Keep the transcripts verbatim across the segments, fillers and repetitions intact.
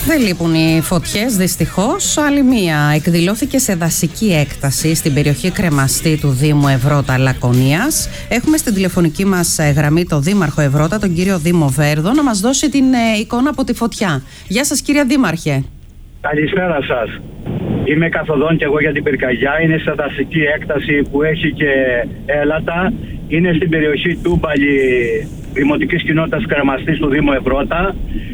Δεν λείπουν οι φωτιές, δυστυχώς. Άλλη μία εκδηλώθηκε σε δασική έκταση στην περιοχή Κρεμαστή του Δήμου Ευρώτα Λακωνίας. Έχουμε στην τηλεφωνική μας γραμμή τον Δήμαρχο Ευρώτα, τον κύριο Δήμο Βέρδο, να μας δώσει την εικόνα από τη φωτιά. Γεια σας, κύριε Δήμαρχε. Καλησπέρα σας. Είμαι καθοδόν και εγώ για την πυρκαγιά. Είναι σε δασική έκταση που έχει και έλατα. Είναι στην περιοχή Τούμπαλη, Δημοτικής Κοινότητας Κρεμαστής του Δήμου Ευρώτα.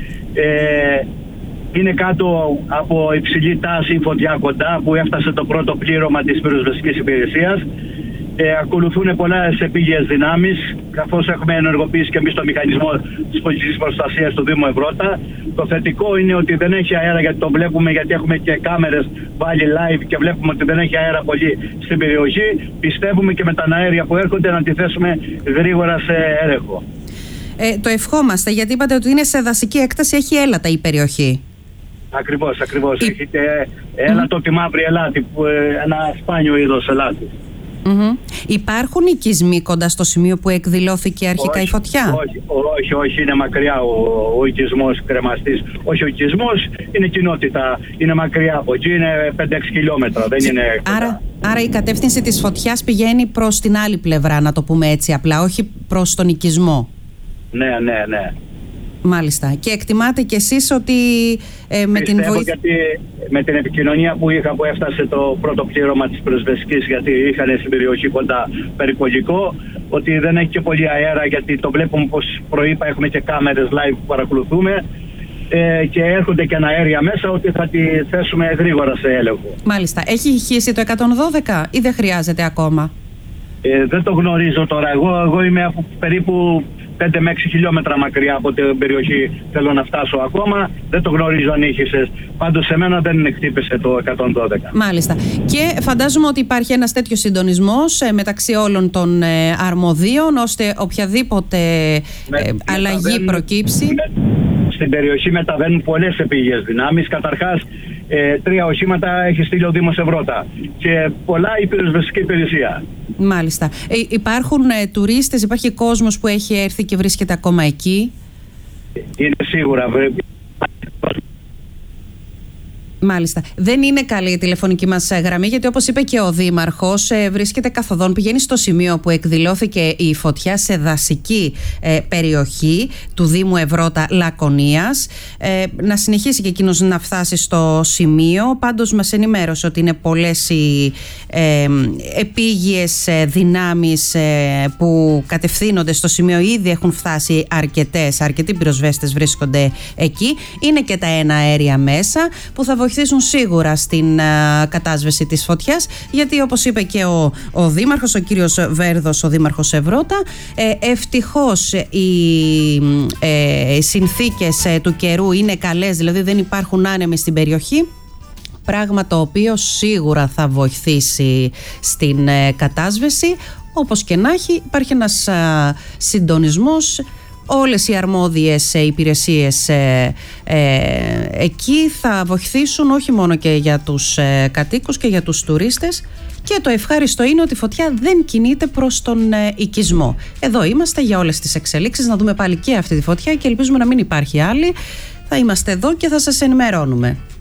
Ε, είναι κάτω από υψηλή τάση η φωτιά κοντά, που έφτασε το πρώτο πλήρωμα της πυροσβεστικής υπηρεσίας. Ε, ακολουθούν πολλές επίγειες δυνάμεις, καθώς έχουμε ενεργοποιήσει και εμείς το μηχανισμό της πολιτικής προστασίας του Δήμου Ευρώτα. Το θετικό είναι ότι δεν έχει αέρα, γιατί το βλέπουμε, γιατί έχουμε και κάμερες βάλει live και βλέπουμε ότι δεν έχει αέρα πολύ στην περιοχή. Πιστεύουμε και με τα αέρια που έρχονται να τη θέσουμε γρήγορα σε έλεγχο. Ε, το ευχόμαστε, γιατί είπατε ότι είναι σε δασική έκταση, έχει έλατα η περιοχή. Ακριβώς, ακριβώς. Η... Έχετε έλατο mm-hmm. τη μαύρη ελάτη, που, ένα σπάνιο είδος ελάτη. Mm-hmm. Υπάρχουν οικισμοί κοντά στο σημείο που εκδηλώθηκε αρχικά όχι, η φωτιά? Όχι, όχι, όχι, είναι μακριά ο, ο οικισμός Κρεμαστής. Όχι, ο οικισμός είναι κοινότητα, είναι μακριά από εκεί, είναι πέντε έξι χιλιόμετρα, δεν είναι άρα, άρα η κατεύθυνση της φωτιάς πηγαίνει προς την άλλη πλευρά, να το πούμε έτσι απλά, όχι προς τον οικισμό. Ναι, ναι, ναι. Μάλιστα. Και εκτιμάτε κι εσείς ότι ε, με Πιστεύω, την βοήθεια... γιατί με την επικοινωνία που είχα, που έφτασε το πρώτο πλήρωμα της πυροσβεστικής, γιατί είχαν στην περιοχή κοντά περιπολικό, ότι δεν έχει και πολύ αέρα, γιατί το βλέπουμε, πως προείπα, έχουμε και κάμερες live που παρακολουθούμε, ε, και έρχονται και αέρια μέσα, ότι θα τη θέσουμε γρήγορα σε έλεγχο. Μάλιστα. Έχει χύσει το εκατόν δώδεκα ή δεν χρειάζεται ακόμα? Ε, δεν το γνωρίζω τώρα. Εγώ, εγώ είμαι από περίπου πέντε με έξι χιλιόμετρα μακριά από την περιοχή, θέλω να φτάσω ακόμα. Δεν το γνωρίζω αν ήχησες. Πάντως σε μένα δεν χτύπησε το εκατόν δώδεκα. Μάλιστα. Και φαντάζομαι ότι υπάρχει ένας τέτοιος συντονισμός ε, μεταξύ όλων των ε, αρμοδίων, ώστε οποιαδήποτε με, ε, αλλαγή προκύψει. Με, στην περιοχή μεταβαίνουν πολλές επίγειες δυνάμεις. Καταρχάς, ε, τρία οχήματα έχει στείλει ο Δήμος Ευρώτα και πολλά η πυροσβεστική υπηρεσία. Μάλιστα. Ε, υπάρχουν ε, τουρίστες, υπάρχει κόσμος που έχει έρθει και βρίσκεται ακόμα εκεί? Είναι σίγουρα. Μάλιστα. Δεν είναι καλή η τηλεφωνική μας γραμμή, γιατί όπως είπε και ο Δήμαρχος, ε, βρίσκεται καθοδόν, πηγαίνει στο σημείο που εκδηλώθηκε η φωτιά, σε δασική ε, περιοχή του Δήμου Ευρώτα Λακωνίας. Ε, να συνεχίσει και εκείνος να φτάσει στο σημείο. Πάντως μας ενημέρωσε ότι είναι πολλές οι ε, επίγειες δυνάμεις ε, που κατευθύνονται στο σημείο. Ήδη έχουν φτάσει αρκετές, αρκετοί πυροσβέστες βρίσκονται εκεί. Είναι και τα εναέρια μέσα που θα βοηθήσουν βοηθήσουν σίγουρα στην uh, κατάσβεση της φωτιάς, γιατί όπως είπε και ο, ο Δήμαρχος, ο κύριος Βέρδος, ο Δήμαρχος Ευρώτα, ε, ευτυχώς οι ε, συνθήκες ε, του καιρού είναι καλές, δηλαδή δεν υπάρχουν άνεμοι στην περιοχή, πράγμα το οποίο σίγουρα θα βοηθήσει στην ε, κατάσβεση. Όπως και να έχει, υπάρχει ένας α, συντονισμός. Όλες οι αρμόδιες υπηρεσίες ε, ε, εκεί θα βοηθήσουν, όχι μόνο και για τους ε, κατοίκους και για τους τουρίστες. Και το ευχάριστο είναι ότι η φωτιά δεν κινείται προς τον ε, οικισμό. Εδώ είμαστε για όλες τις εξελίξεις, να δούμε πάλι και αυτή τη φωτιά και ελπίζουμε να μην υπάρχει άλλη. Θα είμαστε εδώ και θα σας ενημερώνουμε.